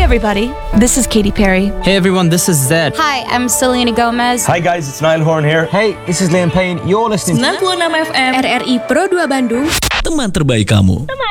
everybody, this is Katy Perry. Hey everyone, this is Zed. Hi, I'm Selena Gomez. Hi guys, it's Niall Horn here. Hey, this is Liam Payne. You're listening to 96 FM RRI Pro 2 Bandung. Teman terbaik kamu.